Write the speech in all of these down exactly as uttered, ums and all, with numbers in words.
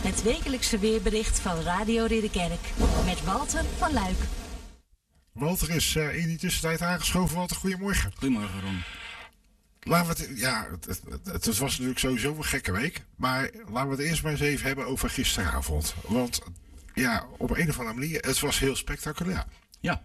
Het wekelijkse weerbericht van Radio Ridderkerk. Met Walter van Luik. Walter is uh, in die tussentijd aangeschoven. Walter, goedemorgen. Goedemorgen, Ron. Laten we het, ja, het, het, het, het was natuurlijk sowieso een gekke week. Maar laten we het eerst maar eens even hebben over gisteravond. Want ja, op een of andere manier, het was heel spectaculair. Ja.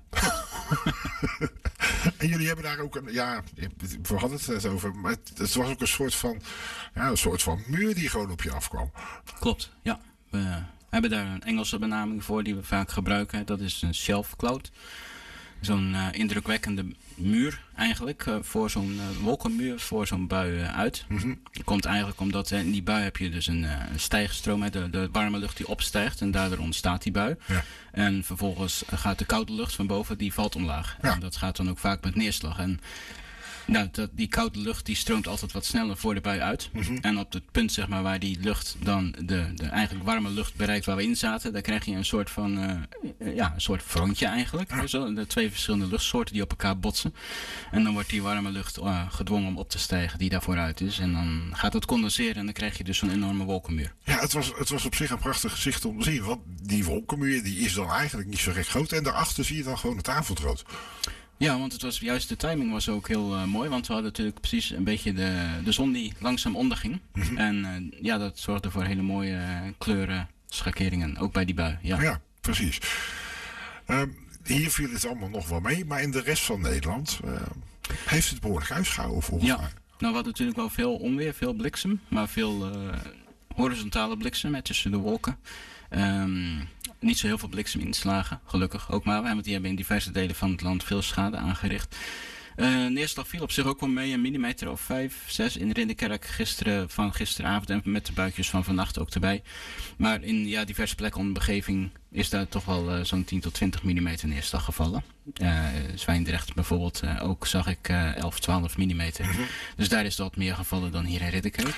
En jullie hebben daar ook een, ja, we hadden het net over, maar het, het was ook een soort van, ja, een soort van muur die gewoon op je afkwam. Klopt, ja. We hebben daar een Engelse benaming voor die we vaak gebruiken. Dat is een shelf cloud. Zo'n uh, indrukwekkende muur eigenlijk, uh, voor zo'n uh, wolkenmuur, voor zo'n bui uh, uit. Mm-hmm. Dat komt eigenlijk omdat uh, in die bui heb je dus een uh, stijgstroom, de, de warme lucht die opstijgt en daardoor ontstaat die bui. Ja. En vervolgens gaat de koude lucht van boven, die valt omlaag. Ja. En dat gaat dan ook vaak met neerslag. En nou, dat, die koude lucht die stroomt altijd wat sneller voor de bui uit. Mm-hmm. En op het punt zeg maar, waar die lucht dan de, de eigenlijk warme lucht bereikt waar we in zaten, daar krijg je een soort van uh, ja, een soort frontje eigenlijk. Ja. Zo, de twee verschillende luchtsoorten die op elkaar botsen. En dan wordt die warme lucht uh, gedwongen om op te stijgen die daar vooruit is. En dan gaat het condenseren en dan krijg je dus zo'n enorme wolkenmuur. Ja, het was, het was op zich een prachtig gezicht om te zien. Want die wolkenmuur die is dan eigenlijk niet zo gek groot. En daarachter zie je dan gewoon het avondrood. Ja, want het was juist de timing was ook heel uh, mooi. Want we hadden natuurlijk precies een beetje de, de zon die langzaam onderging. Mm-hmm. En uh, ja, dat zorgde voor hele mooie uh, kleuren, schakeringen. Ook bij die bui. Ja, Ja, precies. Um, hier viel het allemaal nog wel mee. Maar in de rest van Nederland uh, heeft het behoorlijk uitgehouden volgens ja. mij. Nou, we hadden natuurlijk wel veel onweer, veel bliksem. Maar veel uh, horizontale bliksem hè, tussen de wolken. Um, niet zo heel veel blikseminslagen, gelukkig ook maar. Want die hebben in diverse delen van het land veel schade aangericht. Uh, neerslag viel op zich ook wel mee, een millimeter of vijf, zes in Ridderkerk gisteren, van gisteravond en met de buitjes van vannacht ook erbij. Maar in ja, diverse plekken om de begeving is daar toch wel uh, zo'n tien tot twintig millimeter neerslag gevallen. Uh, Zwijndrecht bijvoorbeeld, uh, ook zag ik uh, elf, twaalf millimeter. Mm-hmm. Dus daar is dat meer gevallen dan hier in Ridderkerk.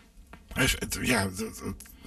Ja, dat,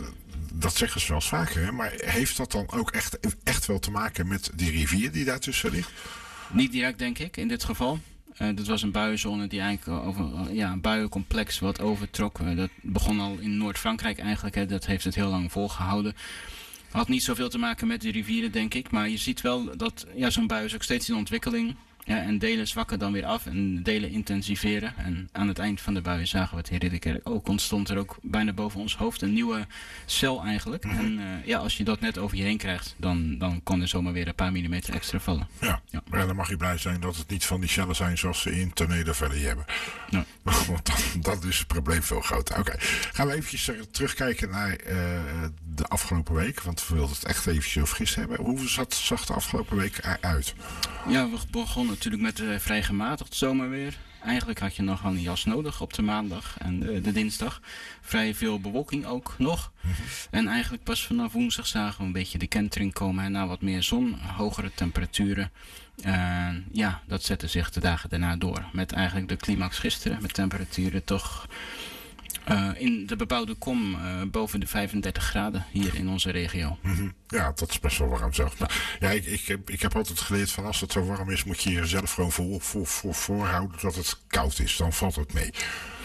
dat zeggen ze wel eens vaker, hè? Maar heeft dat dan ook echt, echt wel te maken met die rivier die daartussen ligt? Niet direct, denk ik, in dit geval. Uh, dit was een buienzone die eigenlijk over uh, ja, een buiencomplex wat overtrok. Uh, dat begon al in Noord-Frankrijk eigenlijk. Hè. Dat heeft het heel lang volgehouden. Had niet zoveel te maken met de rivieren, denk ik. Maar je ziet wel dat ja, zo'n bui is ook steeds in ontwikkeling. Ja, en delen zwakken dan weer af en delen intensiveren. En aan het eind van de bui zagen we het in Ridderkerk ook. Ontstond er ook bijna boven ons hoofd een nieuwe cel eigenlijk. Mm-hmm. En uh, ja, als je dat net over je heen krijgt, dan, dan kon er zomaar weer een paar millimeter extra vallen. Ja, ja. Maar dan mag je blij zijn dat het niet van die cellen zijn zoals ze in Tornado Valley hebben. Ja. Want dan, dat is het probleem veel groter. Oké, okay. Gaan we eventjes terugkijken naar uh, de afgelopen week. Want we wilden het echt eventjes over gisteren hebben. Hoe zat, zag de afgelopen week uit? Ja, we begonnen natuurlijk met uh, vrij gematigd zomerweer. Eigenlijk had je nog wel een jas nodig op de maandag en de, de dinsdag. Vrij veel bewolking ook nog. Mm-hmm. En eigenlijk pas vanaf woensdag zagen we een beetje de kentering komen. En na wat meer zon, hogere temperaturen. Uh, ja, dat zette zich de dagen daarna door. Met eigenlijk de climax gisteren. Met temperaturen toch uh, in de bebouwde kom uh, boven de vijfendertig graden hier in onze regio. Mm-hmm. Ja, dat is best wel warm zelf. Ja, ja ik, ik, heb, ik heb altijd geleerd van als het zo warm is moet je jezelf gewoon voor, voor, voor, voorhouden dat het koud is. Dan valt het mee.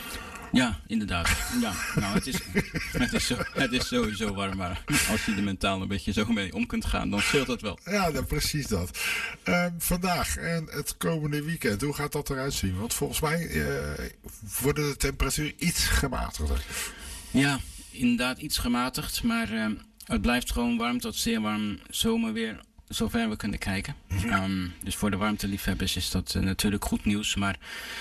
Ja, inderdaad. Ja, nou, het is, het, is zo, het is sowieso warm, maar als je er mentaal een beetje zo mee om kunt gaan, dan scheelt dat wel. Ja, nou, precies dat. Uh, vandaag en het komende weekend, hoe gaat dat eruit zien? Want volgens mij uh, worden de temperaturen iets gematigder. Ja, inderdaad iets gematigd, maar uh, het blijft gewoon warm tot zeer warm zomerweer, zover we kunnen kijken. Mm-hmm. Um, dus voor de warmteliefhebbers is dat uh, natuurlijk goed nieuws, maar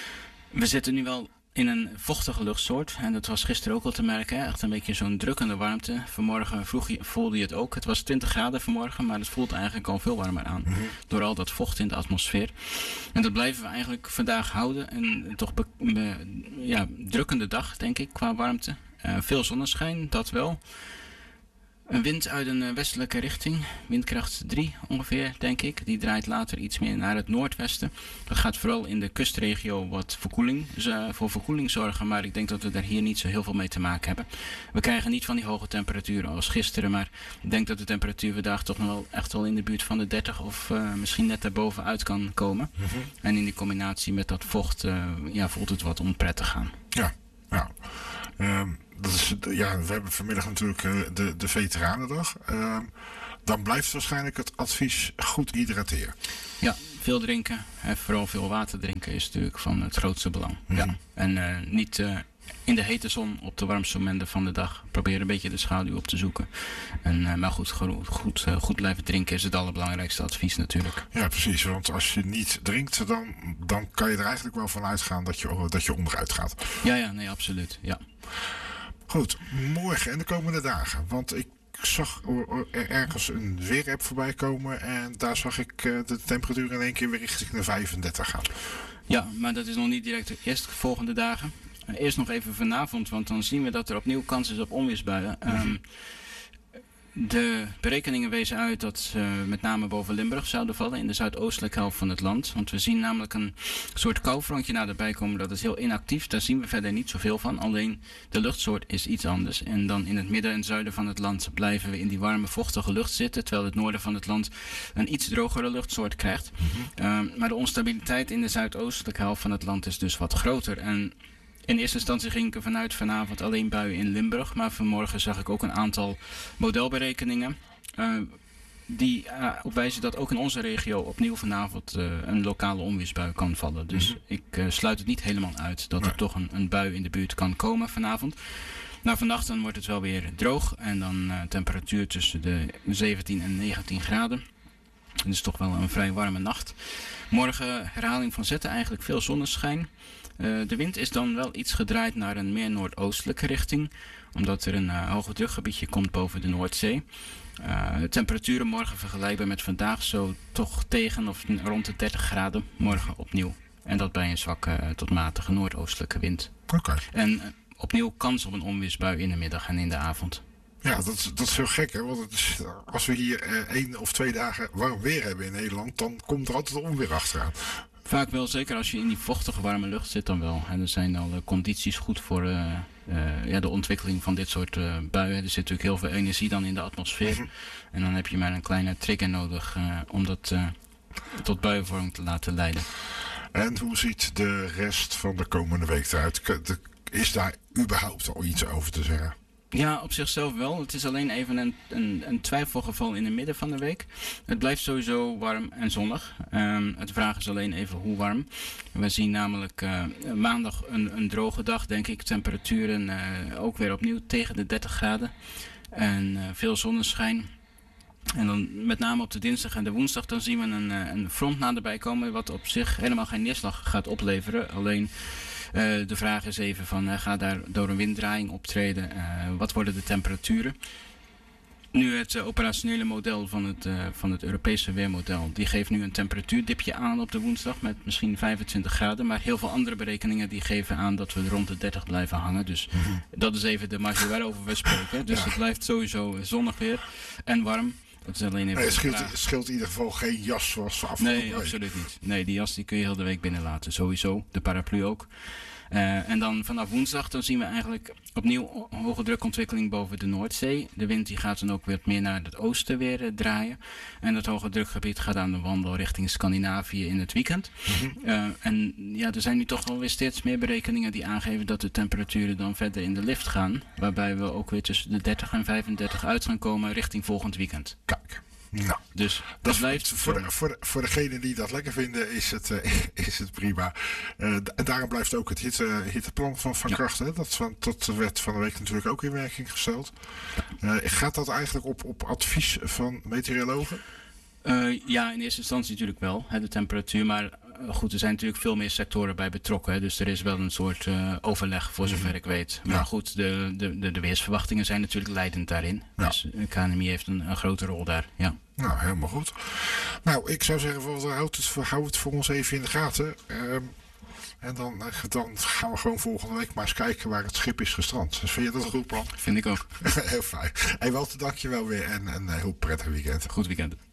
we zitten nu wel in een vochtige luchtsoort. En dat was gisteren ook al te merken. Hè? Echt een beetje zo'n drukkende warmte. Vanmorgen vroeg je, voelde je het ook. Het was twintig graden vanmorgen, maar het voelt eigenlijk al veel warmer aan. Mm-hmm. Door al dat vocht in de atmosfeer. En dat blijven we eigenlijk vandaag houden. En toch be, be, ja, drukkende dag, denk ik, qua warmte. Uh, veel zonneschijn, dat wel. Een wind uit een westelijke richting, windkracht drie ongeveer, denk ik. Die draait later iets meer naar het noordwesten. Dat gaat vooral in de kustregio wat verkoeling, uh, voor verkoeling zorgen, maar ik denk dat we daar hier niet zo heel veel mee te maken hebben. We krijgen niet van die hoge temperaturen als gisteren, maar ik denk dat de temperatuur vandaag toch nog wel echt wel in de buurt van de dertig of uh, misschien net daarboven uit kan komen. Mm-hmm. En in die combinatie met dat vocht uh, ja, voelt het wat onprettig aan. Ja, ja. Um... dat is, ja, we hebben vanmiddag natuurlijk uh, de, de Veteranendag. Uh, dan blijft waarschijnlijk het advies goed hydrateren. Ja, veel drinken. En vooral veel water drinken is natuurlijk van het grootste belang. Mm-hmm. Ja. En uh, niet uh, in de hete zon op de warmste momenten van de dag. Probeer een beetje de schaduw op te zoeken. En, uh, maar goed, goed, goed, uh, goed blijven drinken is het allerbelangrijkste advies natuurlijk. Ja, precies. Want als je niet drinkt, dan, dan kan je er eigenlijk wel van uitgaan dat je, dat je onderuit gaat. Ja, ja, nee, absoluut. Ja. Goed, morgen en de komende dagen. Want ik zag er ergens een weerapp voorbij komen en daar zag ik uh, de temperatuur in één keer weer richting de vijfendertig gaan. Ja, maar dat is nog niet direct de eerstvolgende dagen. Uh, eerst nog even vanavond, want dan zien we dat er opnieuw kans is op onweersbuien. Um, de berekeningen wezen uit dat ze met name boven Limburg zouden vallen in de zuidoostelijke helft van het land. Want we zien namelijk een soort koufrontje naderbij komen. Dat is heel inactief. Daar zien we verder niet zoveel van. Alleen de luchtsoort is iets anders. En dan in het midden en zuiden van het land blijven we in die warme, vochtige lucht zitten. Terwijl het noorden van het land een iets drogere luchtsoort krijgt. Mm-hmm. uh, maar de onstabiliteit in de zuidoostelijke helft van het land is dus wat groter. En in eerste instantie ging ik er vanuit vanavond alleen buien in Limburg. Maar vanmorgen zag ik ook een aantal modelberekeningen. Uh, die uh, op wijzen dat ook in onze regio opnieuw vanavond uh, een lokale onweersbui kan vallen. Dus mm-hmm. ik uh, sluit het niet helemaal uit dat nee. er toch een, een bui in de buurt kan komen vanavond. Nou, vannacht dan wordt het wel weer droog. En dan uh, temperatuur tussen de zeventien en negentien graden. Het is toch wel een vrij warme nacht. Morgen herhaling van zetten, eigenlijk veel zonneschijn. Uh, de wind is dan wel iets gedraaid naar een meer noordoostelijke richting. Omdat er een uh, hoge drukgebiedje komt boven de Noordzee. Uh, de temperaturen morgen vergelijkbaar met vandaag zo toch tegen of rond de dertig graden. Morgen opnieuw. En dat bij een zwakke uh, tot matige noordoostelijke wind. Oké. Okay. En uh, opnieuw kans op een onweersbui in de middag en in de avond. Ja, dat, dat is heel gek, hè? Want het is, als we hier uh, één of twee dagen warm weer hebben in Nederland, dan komt er altijd onweer achteraan. Vaak wel, zeker als je in die vochtige warme lucht zit dan wel. En er zijn al uh, condities goed voor uh, uh, ja, de ontwikkeling van dit soort uh, buien. Er zit natuurlijk heel veel energie dan in de atmosfeer. Mm-hmm. En dan heb je maar een kleine trigger nodig uh, om dat uh, tot buienvorming te laten leiden. En hoe ziet de rest van de komende week eruit? Is daar überhaupt al iets over te zeggen? Ja, op zichzelf wel. Het is alleen even een, een, een twijfelgeval in het midden van de week. Het blijft sowieso warm en zonnig. Um, het vraag is alleen even hoe warm. We zien namelijk uh, maandag een, een droge dag, denk ik. Temperaturen uh, ook weer opnieuw tegen de dertig graden. En uh, veel zonneschijn. En dan met name op de dinsdag en de woensdag dan zien we een, een front naderbij komen. Wat op zich helemaal geen neerslag gaat opleveren. Alleen Uh, de vraag is even van, uh, gaat daar door een winddraaiing optreden? Uh, wat worden de temperaturen? Nu het uh, operationele model van het, uh, van het Europese weermodel, die geeft nu een temperatuurdipje aan op de woensdag met misschien vijfentwintig graden. Maar heel veel andere berekeningen die geven aan dat we rond de dertig blijven hangen. Dus mm-hmm. dat is even de marge waarover we spreken. Dus ja. Het blijft sowieso zonnig weer en warm. Dat is alleen even nee, het scheelt, scheelt in ieder geval geen jas zoals we afgelopen Nee, absoluut niet. Nee, die jas die kun je heel de week binnen laten. Sowieso. De paraplu ook. Uh, en dan vanaf woensdag dan zien we eigenlijk opnieuw hoge drukontwikkeling boven de Noordzee. De wind die gaat dan ook weer meer naar het oosten weer uh, draaien. En dat hoge drukgebied gaat aan de wandel richting Scandinavië in het weekend. Mm-hmm. Uh, en ja, er zijn nu toch wel weer steeds meer berekeningen die aangeven dat de temperaturen dan verder in de lift gaan. Waarbij we ook weer tussen de dertig en vijfendertig uit gaan komen richting volgend weekend. Kijk. Nou, dus dat blijft voor, de, voor, de, voor degenen die dat lekker vinden is het, uh, is het prima. Uh, en daarom blijft ook het hitte, hitteplan van, van ja. kracht. Hè? Dat, van, dat werd van de week natuurlijk ook in werking gesteld. Uh, gaat dat eigenlijk op, op advies van meteorologen? Uh, ja, in eerste instantie natuurlijk wel, hè, de temperatuur. Maar uh, goed, er zijn natuurlijk veel meer sectoren bij betrokken. Hè, dus er is wel een soort uh, overleg voor zover ik weet. Maar ja. goed, de, de, de, de weersverwachtingen zijn natuurlijk leidend daarin. Ja. Dus de K N M I heeft een, een grote rol daar, ja. Nou, helemaal goed. Nou, ik zou zeggen, houd het, houd het voor ons even in de gaten. Um, en dan, dan gaan we gewoon volgende week maar eens kijken waar het schip is gestrand. Dus vind je dat een goed plan? Vind ik ook. Heel fijn. Hey Walter, dank je wel weer en een heel prettig weekend. Goed weekend.